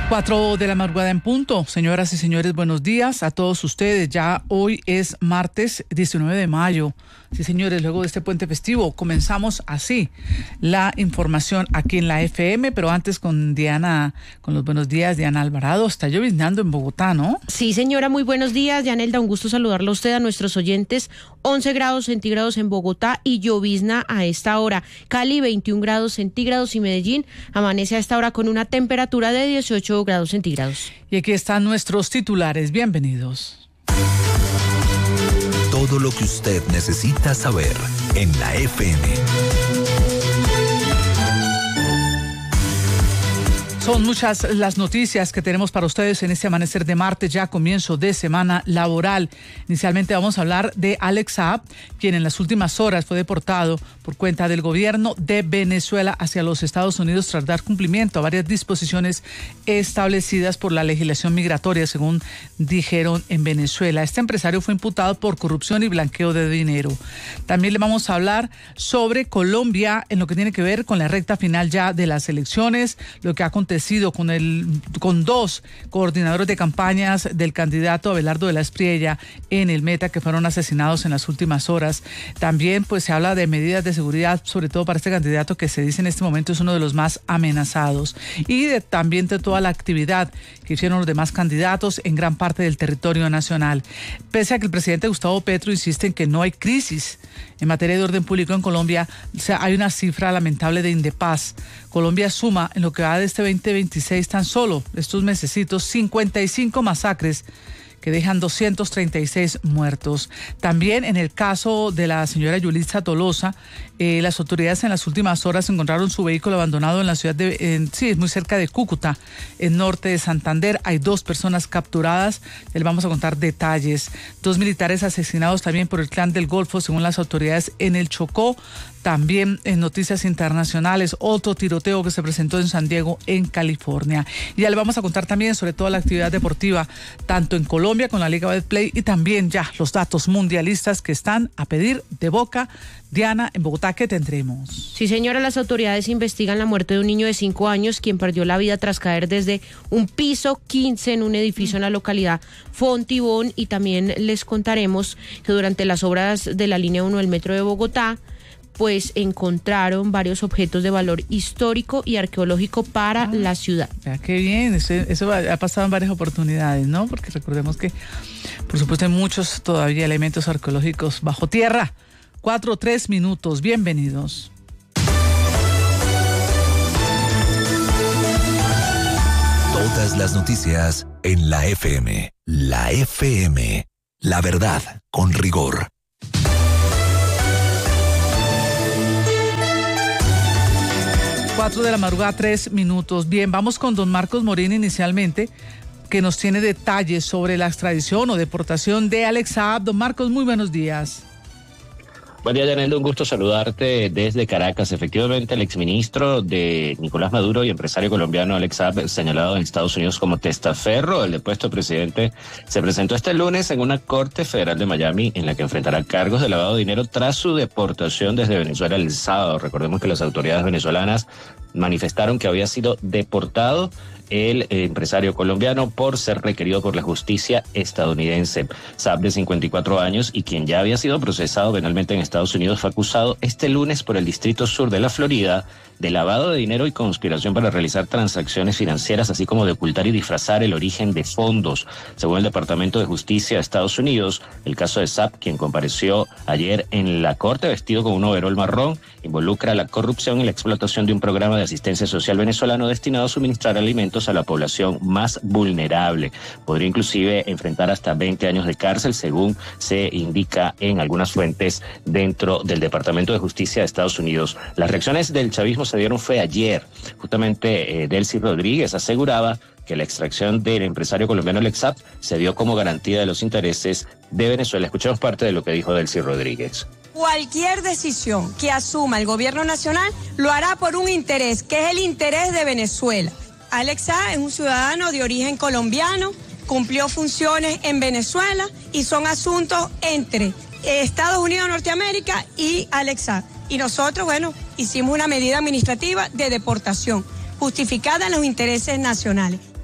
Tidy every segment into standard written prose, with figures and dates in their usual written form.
4 de la madrugada en punto. Señoras y señores, buenos días a todos ustedes. Ya hoy es martes 19 de mayo. Sí, señores, luego de este puente festivo comenzamos así la información aquí en la FM, pero antes con Diana, con los buenos días, Diana Alvarado. Está lloviznando en Bogotá, ¿no? Sí, señora, muy buenos días. Yanelda, un gusto saludarla a usted, a nuestros oyentes. 11 grados centígrados en Bogotá y llovizna a esta hora. Cali, 21 grados centígrados y Medellín amanece a esta hora con una temperatura de 18 grados centígrados. Y aquí están nuestros titulares. Bienvenidos. Todo lo que usted necesita saber en la FM. Son muchas las noticias que tenemos para ustedes en este amanecer de martes, ya comienzo de semana laboral. Inicialmente vamos a hablar de Alex Saab, quien en las últimas horas fue deportado por cuenta del gobierno de Venezuela hacia los Estados Unidos tras dar cumplimiento a varias disposiciones establecidas por la legislación migratoria, según dijeron en Venezuela. Este empresario fue imputado por corrupción y blanqueo de dinero. También le vamos a hablar sobre Colombia en lo que tiene que ver con la recta final ya de las elecciones, lo que ha acontecido con dos coordinadores de campañas del candidato Abelardo de la Espriella en el Meta, que fueron asesinados en las últimas horas. También pues se habla de medidas de seguridad, sobre todo para este candidato que se dice en este momento es uno de los más amenazados, y también de toda la actividad que hicieron los demás candidatos en gran parte del territorio nacional. Pese a que el presidente Gustavo Petro insiste en que no hay crisis en materia de orden público en Colombia, o sea, hay una cifra lamentable de Indepaz. Colombia suma en lo que va de este 2026 tan solo estos mesecitos 55 masacres que dejan 236 muertos. También en el caso de la señora Yulitza Tolosa, las autoridades en las últimas horas encontraron su vehículo abandonado en la ciudad es muy cerca de Cúcuta, en norte de Santander. Hay 2 personas capturadas, les vamos a contar detalles. 2 militares asesinados también por el Clan del Golfo, según las autoridades en el Chocó. También en noticias internacionales, otro tiroteo que se presentó en San Diego, en California. Y ya le vamos a contar también sobre toda la actividad deportiva, tanto en Colombia con la Liga Betplay y también ya los datos mundialistas que están a pedir de boca. Diana, en Bogotá, ¿qué tendremos? Sí, señora, las autoridades investigan la muerte de un niño de 5 años, quien perdió la vida tras caer desde un piso 15 en un edificio en la localidad Fontibón. Y también les contaremos que durante las obras de la línea 1 del metro de Bogotá, pues encontraron varios objetos de valor histórico y arqueológico para la ciudad. Ya, qué bien, eso ha pasado en varias oportunidades, ¿no? Porque recordemos que, por supuesto, hay muchos todavía elementos arqueológicos bajo tierra. 4-3 minutos, bienvenidos. Todas las noticias en la FM. La FM. La verdad, con rigor. 4 de la madrugada, 3 minutos. Bien, vamos con don Marcos Morín inicialmente, que nos tiene detalles sobre la extradición o deportación de Alex Saab. Don Marcos, muy buenos días. Buen día, Yanelda, un gusto saludarte desde Caracas. Efectivamente, el exministro de Nicolás Maduro y empresario colombiano Alex Saab, señalado en Estados Unidos como testaferro del depuesto presidente, se presentó este lunes en una corte federal de Miami, en la que enfrentará cargos de lavado de dinero tras su deportación desde Venezuela el sábado. Recordemos que las autoridades venezolanas manifestaron que había sido deportado el empresario colombiano por ser requerido por la justicia estadounidense. Saab, de 54 años y quien ya había sido procesado penalmente en Estados Unidos, fue acusado este lunes por el Distrito Sur de la Florida de lavado de dinero y conspiración para realizar transacciones financieras, así como de ocultar y disfrazar el origen de fondos. Según el Departamento de Justicia de Estados Unidos, el caso de Saab, quien compareció ayer en la corte vestido con un overol marrón, involucra la corrupción y la explotación de un programa de asistencia social venezolano destinado a suministrar alimentos a la población más vulnerable. Podría inclusive enfrentar hasta 20 años de cárcel, según se indica en algunas fuentes dentro del Departamento de Justicia de Estados Unidos. Las reacciones del chavismo se dieron fue ayer. Justamente Delcy Rodríguez aseguraba que la extracción del empresario colombiano Alex Saab se dio como garantía de los intereses de Venezuela. Escuchemos parte de lo que dijo Delcy Rodríguez. Cualquier decisión que asuma el gobierno nacional lo hará por un interés, que es el interés de Venezuela. Alex Saab es un ciudadano de origen colombiano, cumplió funciones en Venezuela y son asuntos entre Estados Unidos de Norteamérica y Alex Saab. Y nosotros, hicimos una medida administrativa de deportación, justificada en los intereses nacionales.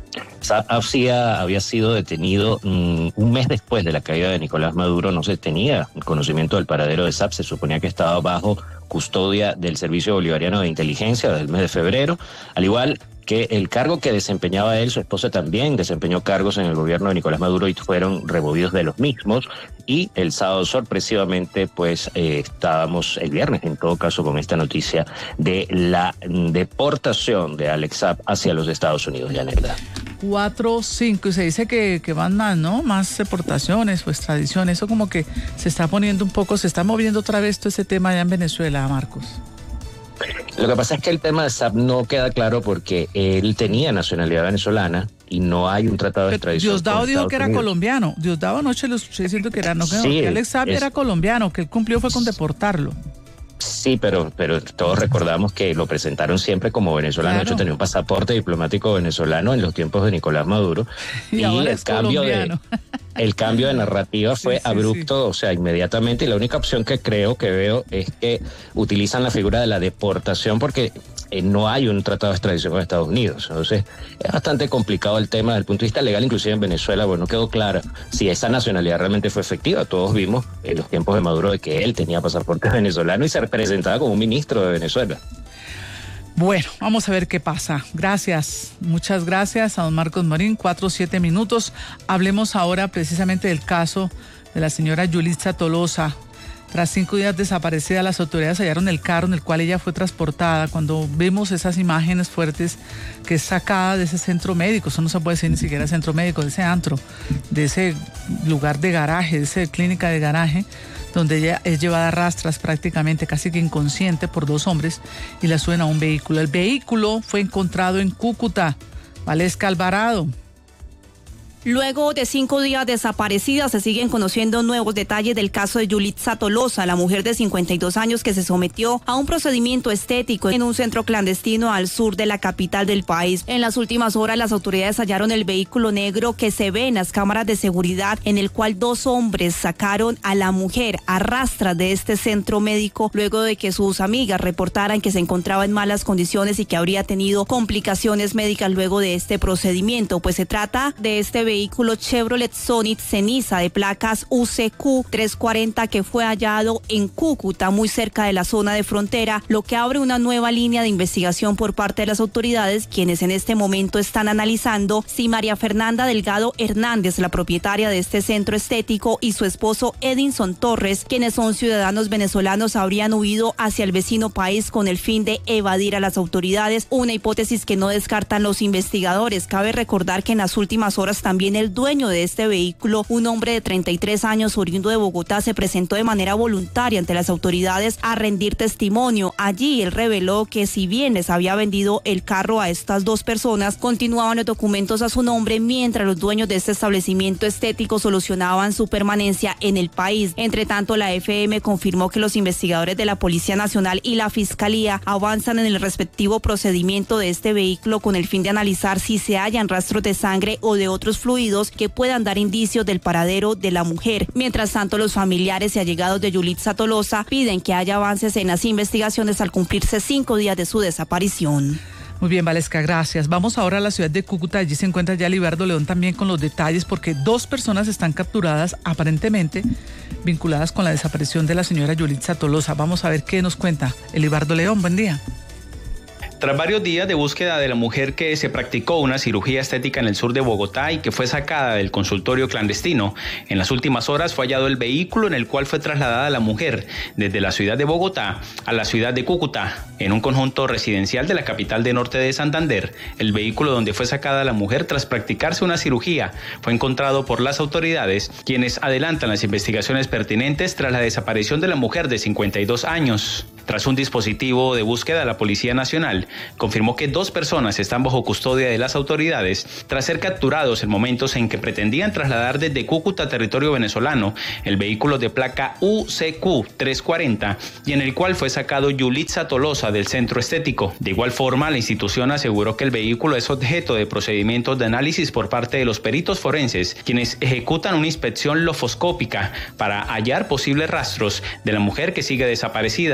Saab había sido detenido un mes después de la caída de Nicolás Maduro. No se tenía conocimiento del paradero de Saab. Se suponía que estaba bajo custodia del Servicio Bolivariano de Inteligencia desde el mes de febrero, al igual que el cargo que desempeñaba él. Su esposa también desempeñó cargos en el gobierno de Nicolás Maduro y fueron removidos de los mismos. Y el sábado, sorpresivamente, pues estábamos el viernes, en todo caso, con esta noticia de la deportación de Alex Saab hacia los Estados Unidos, Yanelda. 4, 5, y se dice que van más, ¿no? Más deportaciones o extradición. Eso como que se está poniendo un poco, se está moviendo otra vez todo ese tema allá en Venezuela, Marcos. Lo que pasa es que el tema de Saab no queda claro porque él tenía nacionalidad venezolana y no hay un tratado de extradición. Diosdado dijo que era colombiano. Diosdado anoche lo escuché diciendo que era, no, que Alex Saab era colombiano, que él cumplió fue con deportarlo. Sí, pero todos recordamos que lo presentaron siempre como venezolano. Claro. De hecho, tenía un pasaporte diplomático venezolano en los tiempos de Nicolás Maduro. Y el cambio de narrativa fue abrupto, o sea, inmediatamente. Y la única opción que veo es que utilizan la figura de la deportación porque no hay un tratado de extradición con Estados Unidos. Entonces, es bastante complicado el tema desde el punto de vista legal, inclusive en Venezuela. Bueno, no quedó claro si esa nacionalidad realmente fue efectiva. Todos vimos en los tiempos de Maduro de que él tenía pasaporte venezolano y se presentaba como un ministro de Venezuela. Bueno, vamos a ver qué pasa. Gracias, muchas gracias a don Marcos Marín. 4-7 minutos. Hablemos ahora precisamente del caso de la señora Yulitza Tolosa. Tras 5 días desaparecida, las autoridades hallaron el carro en el cual ella fue transportada. Cuando vemos esas imágenes fuertes, que es sacada de ese centro médico, eso no se puede decir ni siquiera centro médico, de ese antro, de ese lugar de garaje, de esa clínica de garaje, donde ella es llevada a rastras prácticamente, casi que inconsciente, por 2 hombres y la suben a un vehículo. El vehículo fue encontrado en Cúcuta. Valesca Alvarado. Luego de 5 días desaparecida, se siguen conociendo nuevos detalles del caso de Yulitza Tolosa, la mujer de 52 años que se sometió a un procedimiento estético en un centro clandestino al sur de la capital del país. En las últimas horas, las autoridades hallaron el vehículo negro que se ve en las cámaras de seguridad, en el cual 2 hombres sacaron a la mujer a rastras de este centro médico luego de que sus amigas reportaran que se encontraba en malas condiciones y que habría tenido complicaciones médicas luego de este procedimiento. Pues se trata de este vehículo Chevrolet Sonit ceniza de placas UCQ 340 que fue hallado en Cúcuta, muy cerca de la zona de frontera, lo que abre una nueva línea de investigación por parte de las autoridades, quienes en este momento están analizando si María Fernanda Delgado Hernández, la propietaria de este centro estético, y su esposo Edinson Torres, quienes son ciudadanos venezolanos, habrían huido hacia el vecino país con el fin de evadir a las autoridades, una hipótesis que no descartan los investigadores. Cabe recordar que en las últimas horas también el dueño de este vehículo, un hombre de 33 años oriundo de Bogotá, se presentó de manera voluntaria ante las autoridades a rendir testimonio. Allí él reveló que si bien les había vendido el carro a estas 2 personas, continuaban los documentos a su nombre mientras los dueños de este establecimiento estético solucionaban su permanencia en el país. Entre tanto, la FM confirmó que los investigadores de la Policía Nacional y la Fiscalía avanzan en el respectivo procedimiento de este vehículo con el fin de analizar si se hallan rastros de sangre o de otros fluidos que puedan dar indicios del paradero de la mujer. Mientras tanto, los familiares y allegados de Yulitza Tolosa piden que haya avances en las investigaciones al cumplirse 5 días de su desaparición. Muy bien, Valesca, gracias. Vamos ahora a la ciudad de Cúcuta. Allí se encuentra ya Elibardo León también con los detalles, porque 2 personas están capturadas, aparentemente vinculadas con la desaparición de la señora Yulitza Tolosa. Vamos a ver qué nos cuenta Elibardo León. Buen día. Tras varios días de búsqueda de la mujer que se practicó una cirugía estética en el sur de Bogotá y que fue sacada del consultorio clandestino, en las últimas horas fue hallado el vehículo en el cual fue trasladada la mujer desde la ciudad de Bogotá a la ciudad de Cúcuta, en un conjunto residencial de la capital de norte de Santander. El vehículo donde fue sacada la mujer tras practicarse una cirugía fue encontrado por las autoridades, quienes adelantan las investigaciones pertinentes tras la desaparición de la mujer de 52 años. Tras un dispositivo de búsqueda, la Policía Nacional confirmó que 2 personas están bajo custodia de las autoridades tras ser capturados en momentos en que pretendían trasladar desde Cúcuta a territorio venezolano el vehículo de placa UCQ 340 y en el cual fue sacado Yulitza Tolosa del centro estético. De igual forma, la institución aseguró que el vehículo es objeto de procedimientos de análisis por parte de los peritos forenses, quienes ejecutan una inspección lofoscópica para hallar posibles rastros de la mujer que sigue desaparecida.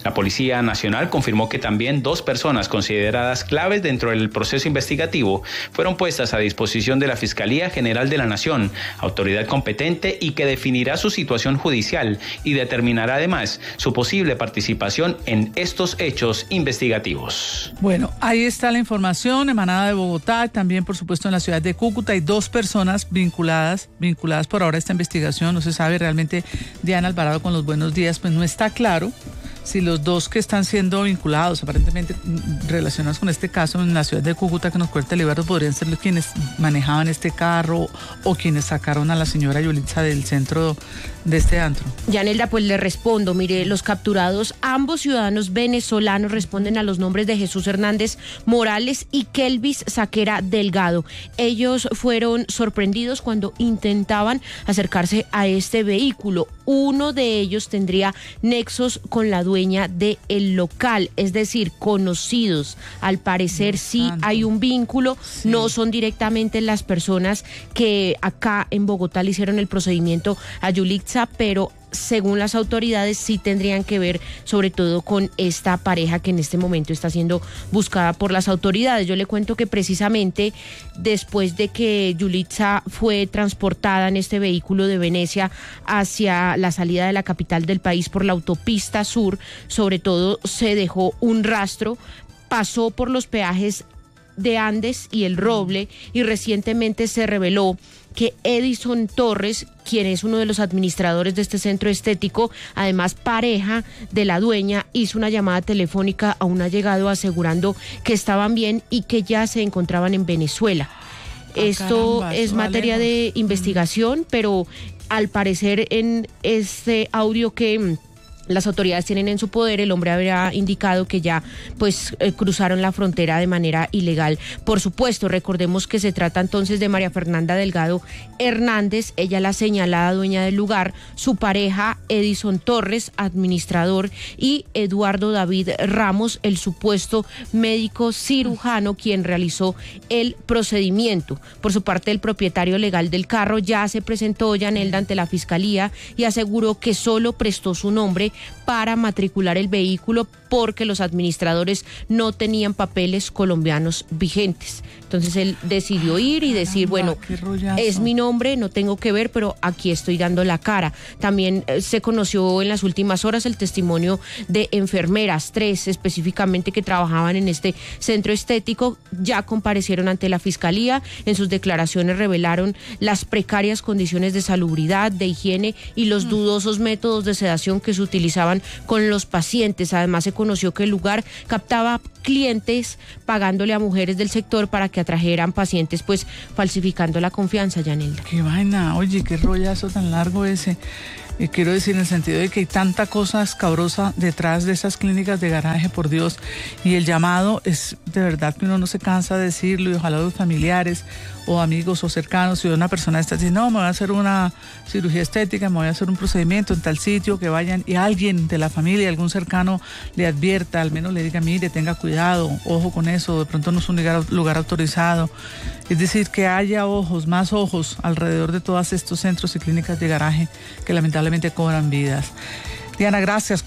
La Policía Nacional confirmó que también 2 personas consideradas claves dentro del proceso investigativo fueron puestas a disposición de la Fiscalía General de la Nación, autoridad competente y que definirá su situación judicial y determinará además su posible participación en estos hechos investigativos. Bueno, ahí está la información emanada de Bogotá, también por supuesto en la ciudad de Cúcuta hay 2 personas vinculadas por ahora a esta investigación. No se sabe realmente, Diana Alvarado, con los buenos días, pues no está claro si los 2 que están siendo vinculados, aparentemente relacionados con este caso en la ciudad de Cúcuta que nos cuenta Liberto, podrían ser quienes manejaban este carro o quienes sacaron a la señora Yulitza del centro de este antro. Yanelda, pues le respondo, mire, los capturados, ambos ciudadanos venezolanos, responden a los nombres de Jesús Hernández Morales y Kelvis Saquera Delgado. Ellos fueron sorprendidos cuando intentaban acercarse a este vehículo. Uno de ellos tendría nexos con la dueña del local, es decir, conocidos. Al parecer sí hay un vínculo, sí. No son directamente las personas que acá en Bogotá le hicieron el procedimiento a Yulitza, pero según las autoridades sí tendrían que ver sobre todo con esta pareja que en este momento está siendo buscada por las autoridades. Yo le cuento que precisamente después de que Yulitza fue transportada en este vehículo de Venecia hacia la salida de la capital del país por la autopista sur, sobre todo se dejó un rastro, pasó por los peajes de Andes y El Roble y recientemente se reveló que Edison Torres, quien es uno de los administradores de este centro estético, además pareja de la dueña, hizo una llamada telefónica a un allegado asegurando que estaban bien y que ya se encontraban en Venezuela. Esto caramba, es materia de investigación, pero al parecer en este audio que las autoridades tienen en su poder, el hombre habría indicado que ya cruzaron la frontera de manera ilegal. Por supuesto, recordemos que se trata entonces de María Fernanda Delgado Hernández, ella la señalada dueña del lugar, su pareja Edison Torres, administrador, y Eduardo David Ramos, el supuesto médico cirujano quien realizó el procedimiento. Por su parte, el propietario legal del carro ya se presentó, Yanelda, ante la fiscalía y aseguró que solo prestó su nombre para matricular el vehículo porque los administradores no tenían papeles colombianos vigentes. Entonces él decidió ir y decir, bueno, es mi nombre, no tengo que ver, pero aquí estoy dando la cara. También se conoció en las últimas horas el testimonio de enfermeras, 3 específicamente, que trabajaban en este centro estético, ya comparecieron ante la fiscalía. En sus declaraciones revelaron las precarias condiciones de salubridad, de higiene y los dudosos métodos de sedación que se utilizaban con los pacientes. Además, se conoció que el lugar captaba clientes pagándole a mujeres del sector para que atrajeran pacientes, falsificando la confianza, Yanelda. Qué vaina, oye, qué rollazo tan largo ese. Quiero decir, en el sentido de que hay tanta cosa escabrosa detrás de esas clínicas de garaje, por Dios, y el llamado es de verdad que uno no se cansa de decirlo, y ojalá los familiares o amigos o cercanos, si una persona está diciendo, no, me voy a hacer una cirugía estética, me voy a hacer un procedimiento en tal sitio, que vayan y alguien de la familia, algún cercano le advierta, al menos le diga, mire, tenga cuidado, ojo con eso, de pronto no es un lugar autorizado. Es decir, que haya más ojos alrededor de todos estos centros y clínicas de garaje que lamentablemente cobran vidas. Diana, gracias.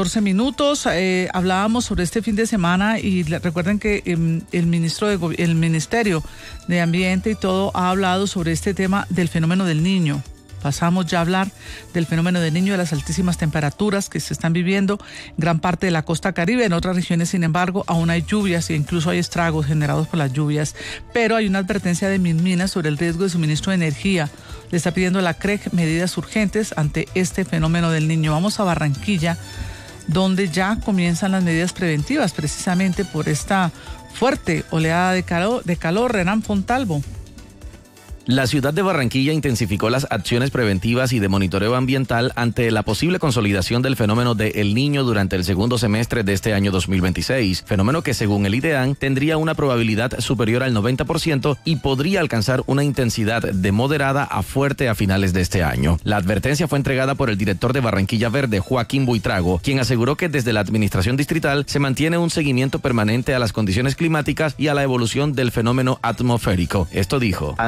4:14. Hablábamos sobre este fin de semana y recuerden que el Ministerio de Ambiente y todo ha hablado sobre este tema del fenómeno del Niño. Pasamos ya a hablar del fenómeno del Niño, de las altísimas temperaturas que se están viviendo en gran parte de la costa caribe. En otras regiones, sin embargo, aún hay lluvias e incluso hay estragos generados por las lluvias. Pero hay una advertencia de Minminas sobre el riesgo de suministro de energía. Le está pidiendo a la CREG medidas urgentes ante este fenómeno del Niño. Vamos a Barranquilla, donde ya comienzan las medidas preventivas precisamente por esta fuerte oleada de calor. Renan Fontalvo. La ciudad de Barranquilla intensificó las acciones preventivas y de monitoreo ambiental ante la posible consolidación del fenómeno de El Niño durante el segundo semestre de este año 2026, fenómeno que según el IDEAN tendría una probabilidad superior al 90% y podría alcanzar una intensidad de moderada a fuerte a finales de este año. La advertencia fue entregada por el director de Barranquilla Verde, Joaquín Buitrago, quien aseguró que desde la administración distrital se mantiene un seguimiento permanente a las condiciones climáticas y a la evolución del fenómeno atmosférico. Esto dijo: ante el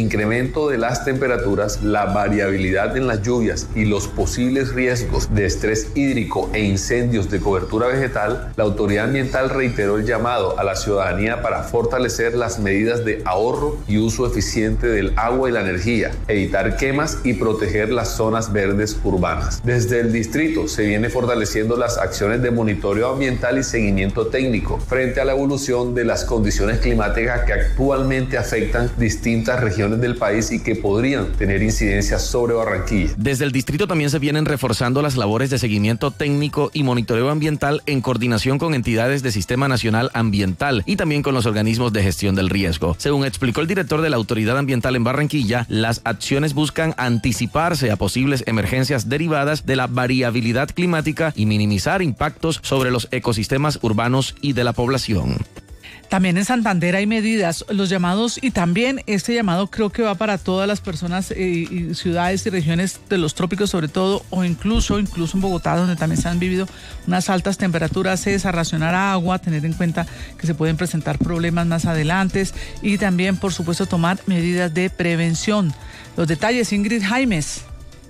incremento de las temperaturas, la variabilidad en las lluvias y los posibles riesgos de estrés hídrico e incendios de cobertura vegetal, la autoridad ambiental reiteró el llamado a la ciudadanía para fortalecer las medidas de ahorro y uso eficiente del agua y la energía, evitar quemas y proteger las zonas verdes urbanas. Desde el distrito se viene fortaleciendo las acciones de monitoreo ambiental y seguimiento técnico frente a la evolución de las condiciones climáticas que actualmente afectan distintas regiones del país y que podrían tener incidencias sobre Barranquilla. Desde el distrito también se vienen reforzando las labores de seguimiento técnico y monitoreo ambiental en coordinación con entidades del Sistema Nacional Ambiental y también con los organismos de gestión del riesgo. Según explicó el director de la Autoridad Ambiental en Barranquilla, las acciones buscan anticiparse a posibles emergencias derivadas de la variabilidad climática y minimizar impactos sobre los ecosistemas urbanos y de la población. También en Santander hay medidas, los llamados, y también este llamado creo que va para todas las personas y ciudades y regiones de los trópicos sobre todo, o incluso en Bogotá, donde también se han vivido unas altas temperaturas, es a racionar agua, tener en cuenta que se pueden presentar problemas más adelante y también, por supuesto, tomar medidas de prevención. Los detalles, Ingrid Jaimes.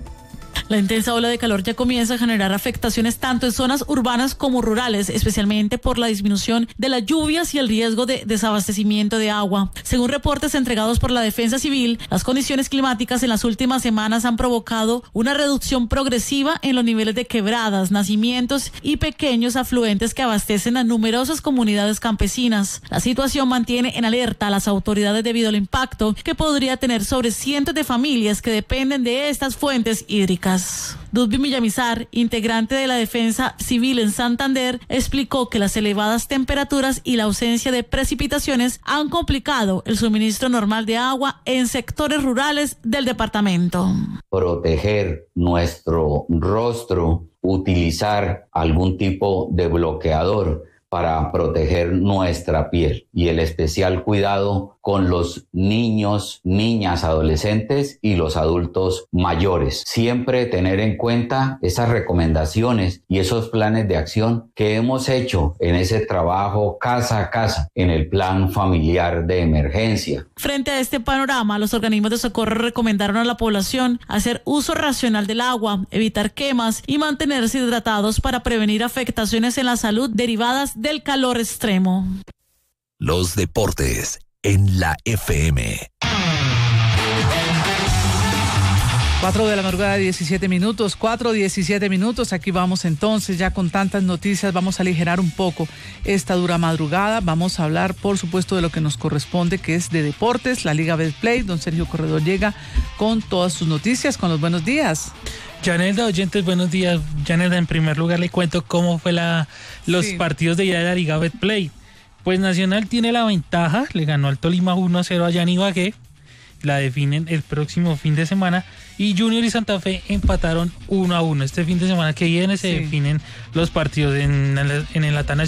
La intensa ola de calor ya comienza a generar afectaciones tanto en zonas urbanas como rurales, especialmente por la disminución de las lluvias y el riesgo de desabastecimiento de agua. Según reportes entregados por la Defensa Civil, las condiciones climáticas en las últimas semanas han provocado una reducción progresiva en los niveles de quebradas, nacimientos y pequeños afluentes que abastecen a numerosas comunidades campesinas. La situación mantiene en alerta a las autoridades debido al impacto que podría tener sobre cientos de familias que dependen de estas fuentes hídricas. Dudby Millamizar, integrante de la Defensa Civil en Santander, explicó que las elevadas temperaturas y la ausencia de precipitaciones han complicado el suministro normal de agua en sectores rurales del departamento. Proteger nuestro rostro, utilizar algún tipo de bloqueador para proteger nuestra piel y el especial cuidado con los niños, niñas, adolescentes y los adultos mayores. Siempre tener en cuenta esas recomendaciones y esos planes de acción que hemos hecho en ese trabajo casa a casa en el plan familiar de emergencia. Frente a este panorama, los organismos de socorro recomendaron a la población hacer uso racional del agua, evitar quemas y mantenerse hidratados para prevenir afectaciones en la salud derivadas del calor extremo. Los deportes en la FM. 4 de la madrugada, 17 minutos, 4:17 minutos. Aquí vamos entonces, ya con tantas noticias, vamos a aligerar un poco esta dura madrugada. Vamos a hablar, por supuesto, de lo que nos corresponde, que es de deportes, la Liga Betplay. Don Sergio Corredor llega con todas sus noticias, con los buenos días. Yanelda, oyentes, buenos días. Yanelda, en primer lugar le cuento cómo fue los partidos de ida de la Liga Betplay. Pues Nacional tiene la ventaja, le ganó al Tolima 1-0 allá en Ibagué, la definen el próximo fin de semana, y Junior y Santa Fe empataron 1-1. Este fin de semana que viene se definen los partidos en el Atana